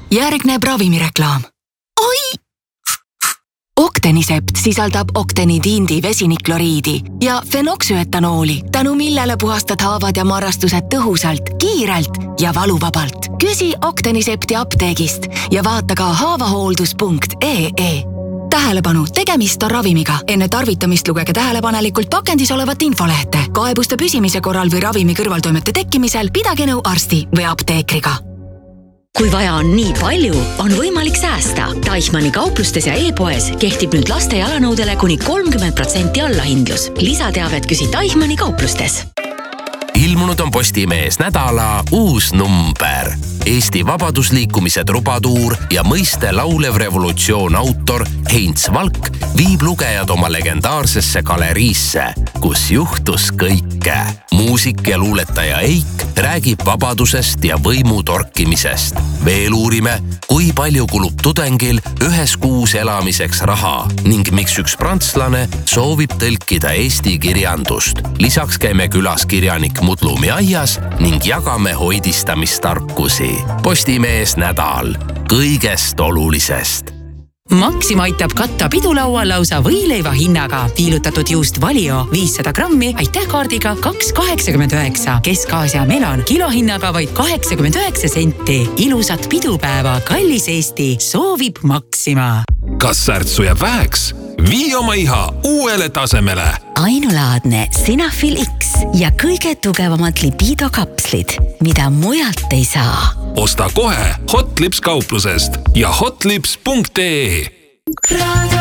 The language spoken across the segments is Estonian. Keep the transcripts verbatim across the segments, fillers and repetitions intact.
Järgneb ravimireklaam. Oi! Octenisept sisaldab octenidiindi vesinikloriidi ja fenoksüetanooli, tänu millele puhastad haavad ja marrastused tõhusalt, kiirelt ja valuvabalt. Küsi Octenisepti apteegist ja vaata ka haavahooldus punkt ee. Tähelepanu, tegemist on ravimiga. Enne tarvitamist lugege tähelepanelikult pakendis olevat infolehte. Kaebuste püsimise korral või ravimi kõrvaltoimete tekkimisel pidage nõu arsti või apteekriga. Kui vaja on nii palju, on võimalik säästa. Teichmanni kauplustes ja e-poes kehtib nüüd laste jalanõudele kuni kolmkümmend protsenti allahindlus. Lisateavet küsi Teichmanni kauplustes. Ilmunud on Postimees nädala uus number. Eesti vabadusliikumise trubatuur ja mõiste laulev revolutsioon autor Heinz Valk viib lugejad oma legendaarsesse galeriisse, kus juhtus kõike. Muusik ja luuletaja Eik räägib vabadusest ja võimu torkimisest. Veel uurime, kui palju kulub tudengil ühes kuus elamiseks raha ning miks üks prantslane soovib tõlkida eesti kirjandust. Lisaks käime külas kirjanik Mudlumi aias ning jagame hoidistamistarkusi. Postimees nädal kõigest olulisest. Maxima aitab katta pidulaua lausa võileiva hinnaga. Viilutatud juust Valio viissada grammi aitähkaardiga kaks kaheksakümmend üheksa. Kesk-Aasia melon kilohinnaga vaid kaheksakümmend üheksa senti. Ilusat pidupäeva, kallis Eesti, soovib Maxima. Kas särtsu jääb väheks? Vii oma iha uuele tasemele. Ainulaadne Sinafil X ja kõige tugevamad libido kapslid, mida mujalt ei saa. Osta kohe Hotlips kauplusest ja hotlips punkt ee. Radio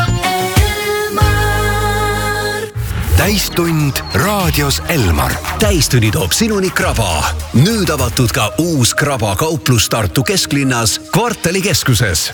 Elmar. Täistund raadios Elmar. Täistunni toob sinuni Kraba. Nüüd avatud ka uus Kraba kauplus Tartu kesklinnas kvartali keskuses.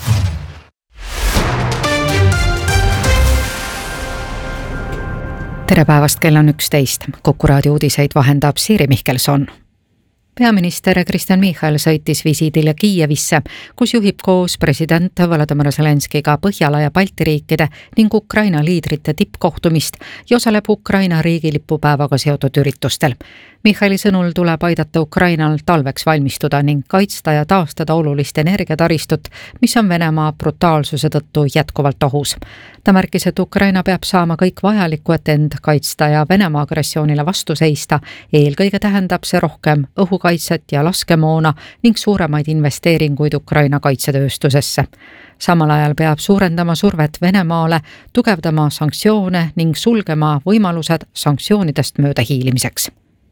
Tere päevast, kell on üksteist. Kuku raadio uudiseid vahendab Siiri Mihkelson. Peaminister Kristen Michal sõitis visiidile Kiievisse, kus juhib koos president Volodymyr Zelenskiga Põhjala ja Balti riikide ning Ukraina liidrite tippkohtumist ja osaleb Ukraina riigilipupäevaga seotud üritustel. Michali sõnul tuleb aidata Ukrainal talveks valmistuda ning kaitsta ja taastada olulist energiataristut, mis on Venemaa brutaalsuse tõttu jätkuvalt ohus. Ta märkis, et Ukraina peab saama kõik vajalikku, et end kaitsta ja Venemaa agressioonile vastu seista. Eelkõige tähendab see rohkem õhukaitset ja laskemoona ning suuremaid investeeringuid Ukraina kaitsetööstusesse. Samal ajal peab suurendama survet Venemaale, tugevdama sanktsioone ning sulgema võimalused sanktsioonidest mööda hiilimiseks.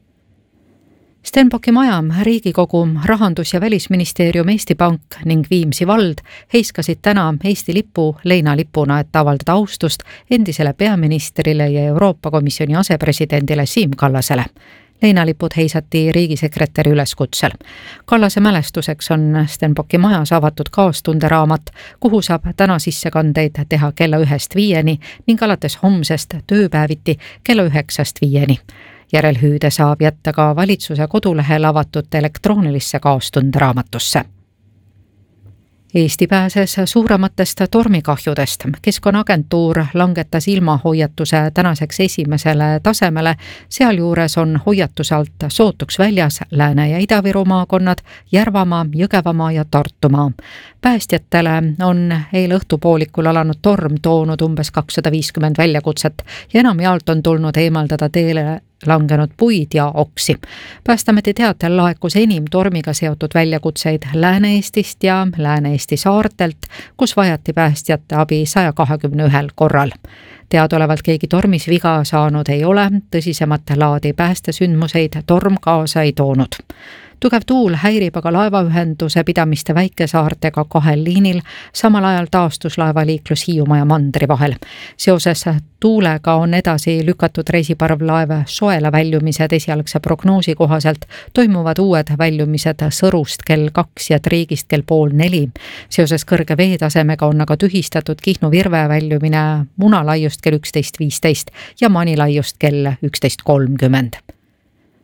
Stenbocki maja, Riigikogu, Rahandus- ja Välisministeerium, Eesti Pank ning Viimsi vald heiskasid täna Eesti lipu leinalipuna, et avaldada austust endisele peaministrile ja Euroopa Komisjoni asepresidendile Siim Kallasele. Leinalipud heisati riigisekretäri üleskutsel. Kallase mälestuseks on Stenbocki majas avatud kaastunderaamat, kuhu saab täna sissekandeid teha kella ühest viieni ning alates homsest tööpäeviti kella üheksast viieni. Järelhüüde saab jätta ka valitsuse kodulehel avatud elektroonilisse kaastunderaamatusse. Eesti pääses suurematest tormikahjudest. Keskkonnaagentuur langetas ilmahoiatuse tänaseks esimesele tasemele. Sealjuures on hoiatuse alt sootuks väljas Lääne- ja Ida-Viru maakonnad, Järvamaa, Jõgevamaa ja Tartumaa. Päästjatele on eile õhtupoolikul alanud torm toonud umbes kakssada viiskümmend väljakutset ja enamjaolt on tulnud eemaldada teele langenud puid ja oksi. Päästeameti teatel laekus enim tormiga seotud väljakutseid Lääne-Eestist ja Lääne-Eesti saartelt, kus vajati päästjate abi saja kahekümne ühel korral. Teadolevalt keegi tormis viga saanud ei ole, tõsisemat laadi päästesündmuseid torm kaasa ei toonud. Tugev tuul häirib aga laevaühenduse pidamiste väikesaartega kahel liinil, samal ajal taastus laevaliiklus Hiiumaa ja Mandri vahel. Seoses tuulega on edasi lükatud reisiparvlaev Soela väljumised esialgse prognoosi kohaselt, toimuvad uued väljumised Sõrust kell kaks ja Triigist kell pool neli. Seoses kõrge veetasemega on aga tühistatud Kihnu Virve väljumine Munalaiust kell üksteist viisteist ja Manilaiust kell üksteist kolmkümmend.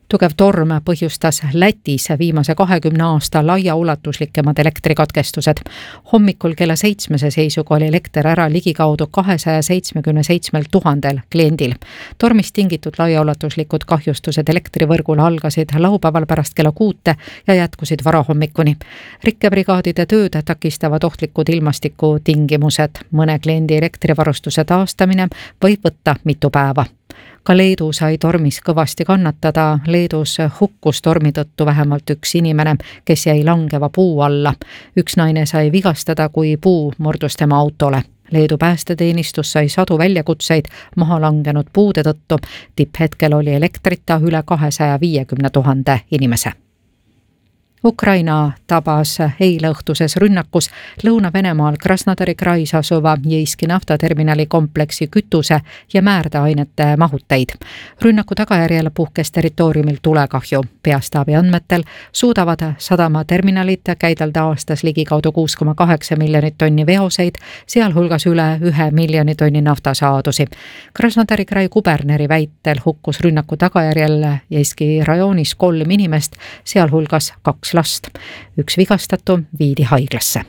Tugev torm põhjustas Lätis viimase kahekümne aasta laiaulatuslikemad elektrikatkestused. Hommikul kella seitsmese seisuga oli elekter ära ligikaudu kahesaja seitsmekümne seitsmel tuhandel kliendil. Tormist tingitud laiaulatuslikud kahjustused elektrivõrgul algasid laupäeval pärast kella kuute ja jätkusid varahommikuni. Rikkebrigaadide tööd takistavad ohtlikud ilmastiku tingimused. Mõne kliendi elektrivarustuse taastamine võib võtta mitu päeva. Ka Leedu sai tormis kõvasti kannatada. Leedus hukkus tormi tõttu vähemalt üks inimene, kes jäi langeva puu alla. Üks naine sai vigastada, kui puu mordus tema autole. Leedu päästeteenistus sai sadu väljakutseid maha langenud puude tõttu. Tipphetkel oli elektrita üle kahesaja viiekümne tuhande inimese. Ukraina tabas eile õhtuses rünnakus Lõuna-Venemaal Krasnodari krais asuva Jeiski naftaterminali kompleksi kütuse ja määrdeainete mahuteid. Rünnaku tagajärjel puhkes territooriumil tulekahju. Peastaabi andmetel suudavad sadamaterminalid käidelda aastas ligikaudu kuus koma kaheksa miljonit tonni veoseid, sealhulgas üle ühe miljoni tonni naftasaadusi. Krasnodari krai kuberneri väitel hukkus rünnaku tagajärjel Jeiski rajoonis kolm inimest, sealhulgas kaks last. Üks vigastatu viidi haiglasse.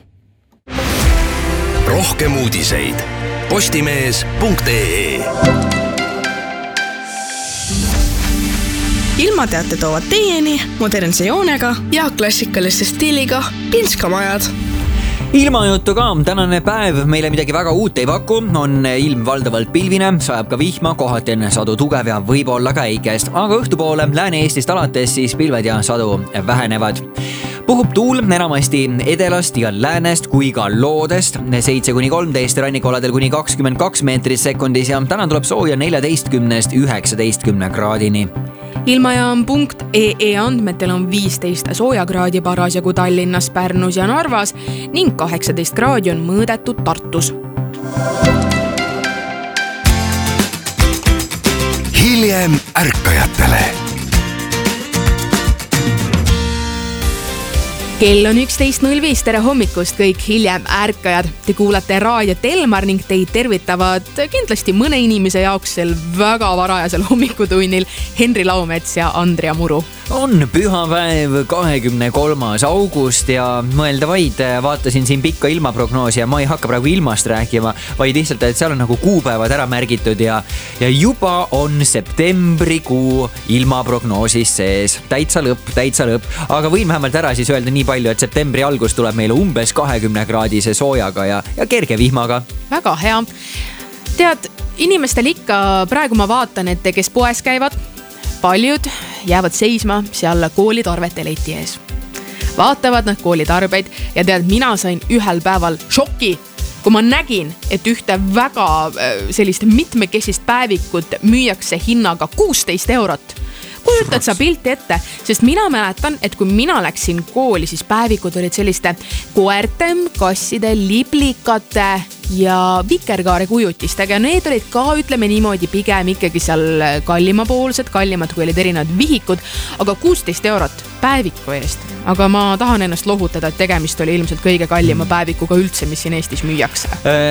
Rohkem uudiseid postimees punkt ee. Ilmateate toovad teieni modernse joonega ja klassikaliste stiiliga pinskamajad. Ilmajutu ka, tänane päev meile midagi väga uut ei paku, on ilm valdavalt pilvine, sajab ka vihma, kohati on sadu tugev ja võib olla ka äikest, aga õhtupoole Lääne-Eestist alates siis pilved ja sadu vähenevad. Puhub tuul enamasti edelast ja läänest kui ka loodest, seitse kuni kolmteist rannikoladel kuni kakskümmend kaks meetrit sekundis ja täna tuleb sooja neljateistkümnest üheksateistkümne kraadini. Ilmajaam punkt ee andmetel on viisteist soojakraadi parasjagu Tallinnas, Pärnus ja Narvas ning kaheksateist kraadi on mõõdetud Tartus. Hiljem ärkajatele. Kell on üksteist null viis, tere hommikust kõik hiljem ärkajad. Te kuulate raadiot Elmar ning teid tervitavad kindlasti mõne inimese jaoks sel väga varajasel hommikutunnil Henri Laumets ja Andrea Muru. On pühapäev kahekümne kolmas august ja mõelda vaid, vaatasin siin pikka ilmaprognoosi ja ma ei hakka praegu ilmast rääkima, vaid lihtsalt, et seal on nagu kuupäevad ära märgitud ja, ja juba on septembrikuu ilmaprognoosis sees. Täitsa lõpp, täitsa lõpp, aga võin vähemalt ära siis öelda nii palju, et septembri algus tuleb meile umbes kahekümne kraadise soojaga ja, ja kerge vihmaga. Väga hea. Tead, inimestel ikka praegu ma vaatan, et kes poes käivad, paljud jäävad seisma seal koolitarvete leti ees. Vaatavad nad koolitarbeid ja tead, mina sain ühel päeval šoki, kui ma nägin, et ühte väga sellist mitmekesist päevikut müüakse hinnaga kuusteist eurot. Kujutad sa pilti ette, sest mina mäletan, et kui mina läksin kooli, siis päevikud olid selliste koerte, kasside, liblikate ja vikerkaare kujutistega. Need olid ka, ütleme niimoodi, pigem ikkagi seal kallimapoolsed, kallimad kui olid erinevad vihikud, aga kuusteist eurot päeviku eest. Aga ma tahan ennast lohutada, et tegemist oli ilmselt kõige kallima päevikuga üldse, mis siin Eestis müüakse.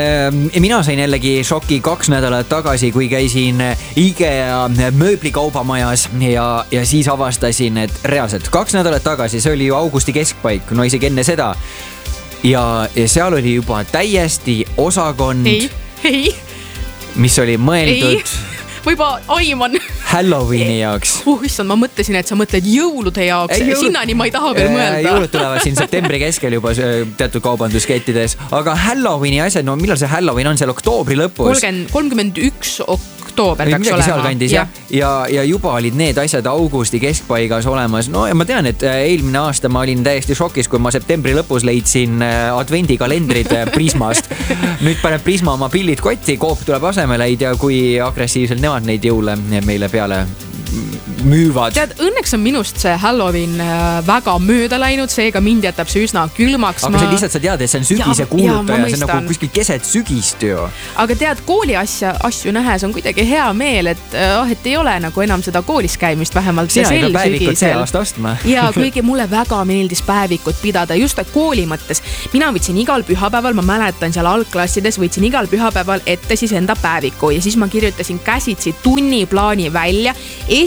Mina sain jällegi šoki kaks nädalat tagasi, kui käisin IKEA mööblikaubamajas ja, ja siis avastasin, et reaalselt kaks nädalat tagasi, see oli ju augusti keskpaik, no isegi enne seda. Ja, ja seal oli juba täiesti osakond, ei, ei. mis oli mõeldud... Ei. Võiba aiman Halloweeni jaoks. Uh, issand, ma mõtlesin, et sa mõtled jõulude jaoks. Ei, jõulud... Sinnani ma ei taha veel mõelda. Jõulud tulevad siin septembri keskel juba teatud kaubanduskettides. Aga Halloweeni asjad, no millal see Halloween on seal oktoobri lõpus? kolmkümmend üks oktoober peaks olema. Kandis, ja. Ja, ja juba olid need asjad augusti keskpaigas olemas. No ja ma tean, et eelmine aasta ma olin täiesti šokis, kui ma septembri lõpus leidsin advendikalendrid Prismast. Nüüd paneb Prisma oma pillid kotti, koop tuleb asemele, ei tea, kui agressiivselt nemad neid jõule meile peale müüvad. Tead, õnneks on minust see Halloween väga mööda läinud, seega mind jätab see üsna külmaks. Aga ma... see lihtsalt sa tead, et see on sügise kuulutaja, see on nagu kuskil keset sügist ju. Aga tead, kooli asja, asju nähes on kuidagi hea meel, et, oh, et ei ole nagu enam seda koolis käimist vähemalt. Sina ei pea päevikut see aasta ostma. Ja kuigi mulle väga meeldis päevikut pidada just kooli mõttes. Mina võtsin igal pühapäeval, ma mäletan seal algklassides, võtsin igal pühapäeval ette siis enda päeviku ja siis ma kirjutasin käsitsi tunniplaani välja. Esimene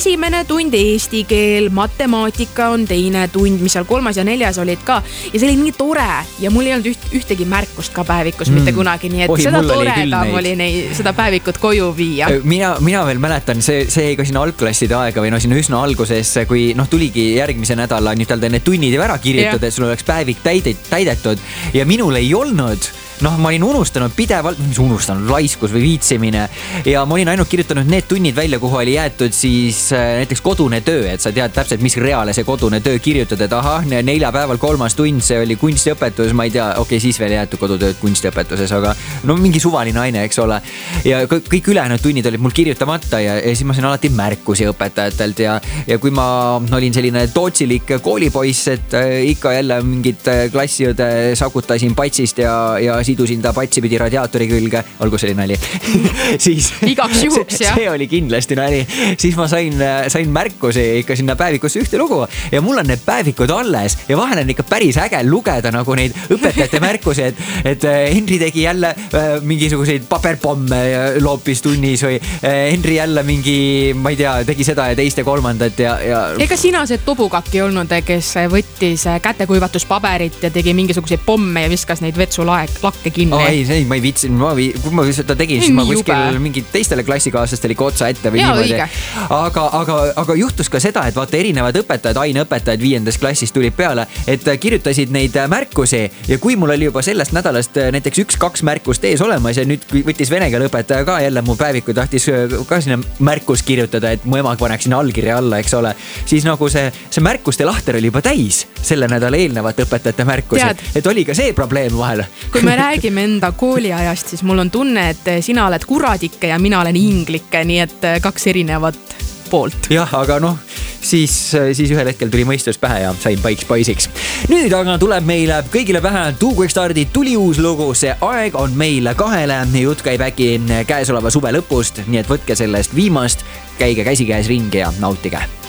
tund eesti keel, matemaatika on teine tund, mis seal kolmas ja neljas olid ka. Ja see oli nii tore ja mul ei olnud üht, ühtegi märkust ka päevikus mm. mitte kunagi, nii et Ohi, seda toredam oli neid, seda päevikut koju viia. Mina, mina veel mäletan, see, see jäi ka sinna algklasside aega või no sinna üsna alguses, kui noh, tuligi järgmise nädala nüüd talde need tunnid ära kirjutada, et sul oleks päevik täidet, täidetud ja minul ei olnud. Noh, ma olin unustanud pidevalt, mis unustanud, laiskus või viitsimine ja ma olin ainult kirjutanud need tunnid välja, kuhu oli jäetud siis näiteks kodune töö, et sa tead täpselt, mis reale see kodune töö kirjutada, et ahah, neljapäeval kolmas tund, see oli kunstiõpetus, ma ei tea, okei, okay, siis veel jäetud kodutööd kunstiõpetuses, aga no mingi suvaline aine, eks ole. Ja kõik ülejäänud tunnid olid mul kirjutamata ja, ja siis ma sain alati märkusi õpetajatelt ja, ja kui ma olin selline tootsilik koolipoiss, et ikka jälle mingid klassiõde sakutasin patsist ja, ja sidusin ta patsi pidi radiaatori külge, olgu see oli nali. siis igaks juhuks, see, see oli kindlasti nali. Siis ma sain, sain märkusi ikka sinna päevikusse ühte lugu ja mul on need päevikud alles ja vahel on ikka päris äge lugeda nagu neid õpetajate märkusi, et, et Henri tegi jälle äh, mingisuguseid paberpomme loopis tunnis või äh, Henri jälle mingi, ma ei tea, tegi seda ja teist ja kolmandat ja, ja... Ega sina see tobukakki olnud, kes võttis kätekuivatuspaberit ja tegi mingisuguseid pomme ja viskas neid vetsulaek kinni. Oh, ei, ei, ma ei viitsin, ma, kui ma seda tegin, siis ma kuskil mingid teistele klassikaaslastele ikka otsa ette või ja, niimoodi. Aga, aga, aga juhtus ka seda, et vaata erinevad õpetajad, aineõpetajad viiendas klassis tulid peale, et kirjutasid neid märkusi ja kui mul oli juba sellest nädalast näiteks üks-kaks märkust ees olemas ja nüüd võttis vene keele õpetaja ka jälle mu päeviku tahtis ka sinna märkus kirjutada, et mu ema paneks sinna allkirja alla, eks ole, siis nagu see, see märkuste lahter oli juba täis selle nädala eelnevate õpetajate märkusi, et oli ka see probleem vahel. Kui me räägime enda kooliajast, siis mul on tunne, et sina oled kuradike ja mina olen inglike, nii et kaks erinevat poolt. Jah, aga noh, siis, siis ühel hetkel tuli mõistus pähe ja sain paiks paisiks. Nüüd aga tuleb meile kõigile pähe Two Quick Stardi tuli uus lugu, see aeg on meile kahele, jutt käib äkki käesoleva suve lõpust, nii et võtke sellest viimast, käige käsikäes ringi ja nautige.